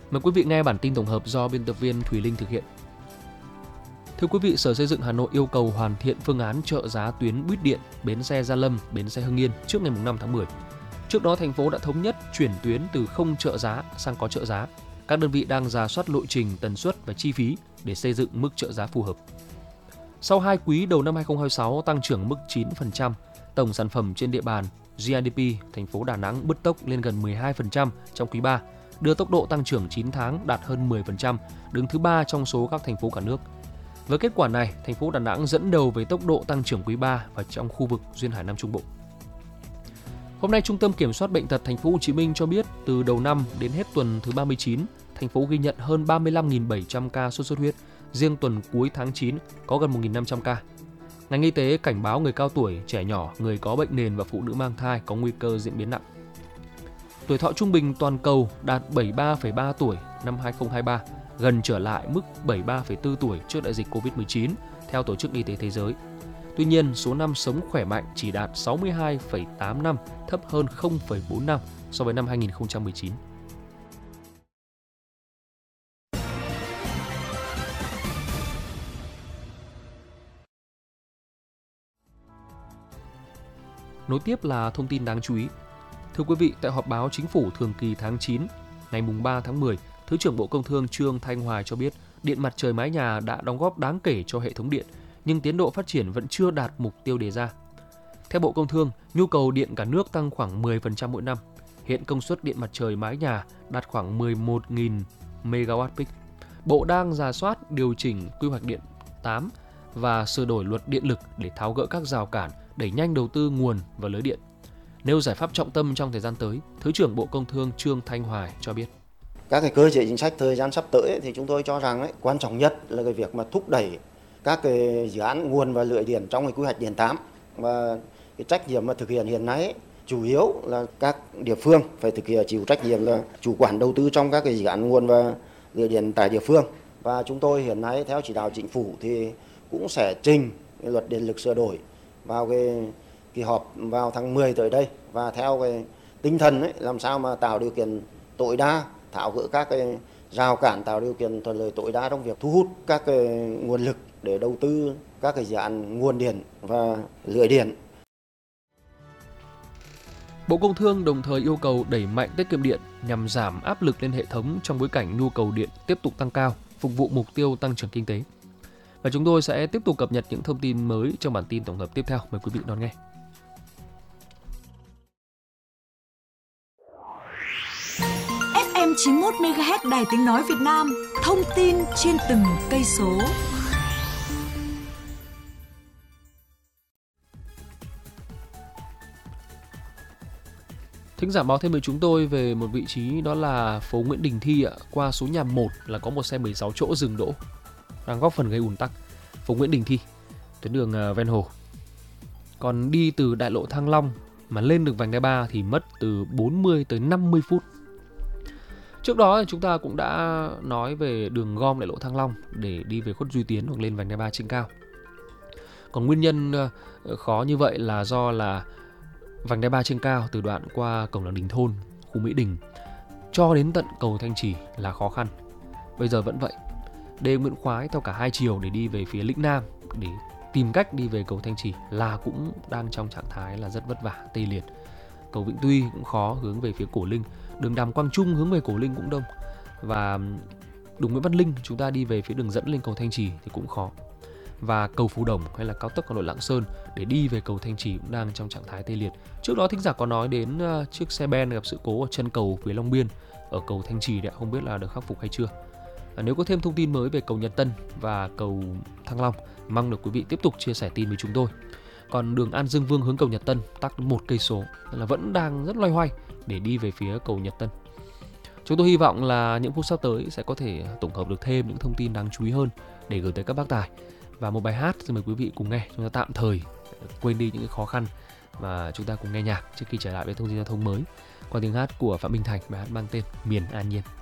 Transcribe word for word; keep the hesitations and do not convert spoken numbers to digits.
Mời quý vị nghe bản tin tổng hợp do biên tập viên Thùy Linh thực hiện. Thưa quý vị, Sở Xây dựng Hà Nội yêu cầu hoàn thiện phương án trợ giá tuyến buýt điện bến xe Gia Lâm, bến xe Hưng Yên trước ngày năm tháng mười. Trước đó, thành phố đã thống nhất chuyển tuyến từ không trợ giá sang có trợ giá. Các đơn vị đang rà soát lộ trình, tần suất và chi phí để xây dựng mức trợ giá phù hợp. Sau hai quý đầu năm hai không hai sáu tăng trưởng mức chín phần trăm, tổng sản phẩm trên địa bàn giê đê pê thành phố Đà Nẵng bứt tốc lên gần mười hai phần trăm trong quý ba, đưa tốc độ tăng trưởng chín tháng đạt hơn mười phần trăm, đứng thứ ba trong số các thành phố cả nước. Với kết quả này, thành phố Đà Nẵng dẫn đầu với tốc độ tăng trưởng quý ba và trong khu vực duyên hải Nam Trung Bộ. Hôm nay, Trung tâm Kiểm soát Bệnh tật Thành phố Hồ Chí Minh cho biết từ đầu năm đến hết tuần thứ ba mươi chín, thành phố ghi nhận hơn ba mươi lăm nghìn bảy trăm ca sốt xuất huyết. Riêng tuần cuối tháng chín có gần một nghìn năm trăm ca. Ngành y tế cảnh báo người cao tuổi, trẻ nhỏ, người có bệnh nền và phụ nữ mang thai có nguy cơ diễn biến nặng. Tuổi thọ trung bình toàn cầu đạt bảy mươi ba phẩy ba tuổi năm hai không hai ba, gần trở lại mức bảy mươi ba phẩy bốn tuổi trước đại dịch covid mười chín theo Tổ chức Y tế Thế giới. Tuy nhiên, số năm sống khỏe mạnh chỉ đạt sáu mươi hai phẩy tám năm, thấp hơn không phẩy bốn năm so với năm hai nghìn không trăm mười chín. Nối tiếp là thông tin đáng chú ý. Thưa quý vị, tại họp báo Chính phủ thường kỳ tháng chín, ngày ba tháng mười, Thứ trưởng Bộ Công Thương Trương Thanh Hoài cho biết điện mặt trời mái nhà đã đóng góp đáng kể cho hệ thống điện, nhưng tiến độ phát triển vẫn chưa đạt mục tiêu đề ra. Theo Bộ Công Thương, nhu cầu điện cả nước tăng khoảng mười phần trăm mỗi năm. Hiện công suất điện mặt trời mái nhà đạt khoảng mười một nghìn mê ga oát peak. Bộ đang rà soát điều chỉnh quy hoạch điện tám và sửa đổi luật điện lực để tháo gỡ các rào cản, đẩy nhanh đầu tư nguồn và lưới điện. Nêu giải pháp trọng tâm trong thời gian tới, Thứ trưởng Bộ Công Thương Trương Thanh Hoài cho biết. Các cái cơ chế chính sách thời gian sắp tới ấy, thì chúng tôi cho rằng ấy, quan trọng nhất là cái việc mà thúc đẩy các cái dự án nguồn và lưới điện trong cái quy hoạch điện tám, và cái trách nhiệm mà thực hiện hiện nay ấy, chủ yếu là các địa phương phải thực hiện chịu trách nhiệm là chủ quản đầu tư trong các cái dự án nguồn và lưới điện tại địa phương. Và chúng tôi hiện nay theo chỉ đạo Chính phủ thì cũng sẽ trình cái luật điện lực sửa đổi vào cái kỳ họp vào tháng mười tới đây, và theo cái tinh thần ấy, làm sao mà tạo điều kiện tối đa, tháo gỡ các cái rào cản, tạo điều kiện thuận lợi tối đa trong việc thu hút các cái nguồn lực để đầu tư các cái dự án nguồn điện và lưới điện. Bộ Công Thương đồng thời yêu cầu đẩy mạnh tiết kiệm điện nhằm giảm áp lực lên hệ thống trong bối cảnh nhu cầu điện tiếp tục tăng cao, phục vụ mục tiêu tăng trưởng kinh tế. Và chúng tôi sẽ tiếp tục cập nhật những thông tin mới trong bản tin tổng hợp tiếp theo. Mời quý vị đón nghe. ép em chín mươi mốt mê ga héc Đài Tiếng Nói Việt Nam, thông tin trên từng cây số. Thính giả báo thêm với chúng tôi về một vị trí, đó là phố Nguyễn Đình Thi ạ. Qua số nhà một là có một xe mười sáu chỗ dừng đỗ, đang góp phần gây ùn tắc. Phố Nguyễn Đình Thi, tuyến đường ven hồ. Còn đi từ đại lộ Thăng Long mà lên được vành đai ba thì mất từ bốn mươi tới năm mươi phút. Trước đó chúng ta cũng đã nói về đường gom đại lộ Thăng Long để đi về Khuất Duy Tiến hoặc lên vành đai ba trên cao. Còn nguyên nhân khó như vậy là do là vành đai ba trên cao từ đoạn qua cổng làng Đình Thôn, khu Mỹ Đình cho đến tận cầu Thanh Trì là khó khăn. Bây giờ vẫn vậy. Đê Nguyễn Khoái theo cả hai chiều để đi về phía Lĩnh Nam, để tìm cách đi về cầu Thanh Trì là cũng đang trong trạng thái là rất vất vả, tê liệt. Cầu Vĩnh Tuy cũng khó hướng về phía Cổ Linh, đường Đàm Quang Trung hướng về Cổ Linh cũng đông, và đường Nguyễn Văn Linh chúng ta đi về phía đường dẫn lên cầu Thanh Trì thì cũng khó. Và cầu Phú Đồng hay là cao tốc Hà Nội Lạng Sơn để đi về cầu Thanh Trì cũng đang trong trạng thái tê liệt. Trước đó thính giả có nói đến uh, chiếc xe ben gặp sự cố ở chân cầu phía Long Biên ở cầu Thanh Trì đấy, không biết là được khắc phục hay chưa. À, nếu có thêm thông tin mới về cầu Nhật Tân và cầu Thăng Long, mong được quý vị tiếp tục chia sẻ tin với chúng tôi. Còn đường An Dương Vương hướng cầu Nhật Tân tắc một cây số là vẫn đang rất loay hoay để đi về phía cầu Nhật Tân. Chúng tôi hy vọng là những phút sắp tới sẽ có thể tổng hợp được thêm những thông tin đáng chú ý hơn để gửi tới các bác tài. Và một bài hát xin mời quý vị cùng nghe, chúng ta tạm thời quên đi những khó khăn và chúng ta cùng nghe nhạc trước khi trở lại với thông tin giao thông mới. Qua tiếng hát của Phạm Minh Thành, bài hát mang tên Miền An Nhiên.